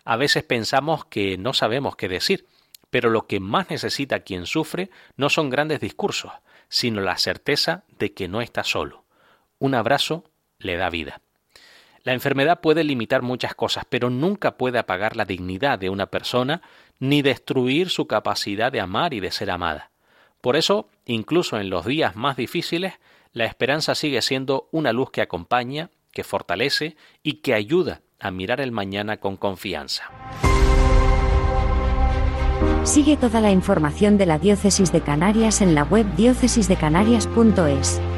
A veces pensamos que no sabemos qué decir, pero lo que más necesita quien sufre no son grandes discursos, sino la certeza de que no está solo. Un abrazo le da vida. La enfermedad puede limitar muchas cosas, pero nunca puede apagar la dignidad de una persona ni destruir su capacidad de amar y de ser amada. Por eso, incluso en los días más difíciles, la esperanza sigue siendo una luz que acompaña, que fortalece y que ayuda a mirar el mañana con confianza. Sigue toda la información de la Diócesis de Canarias en la web diócesisdecanarias.es.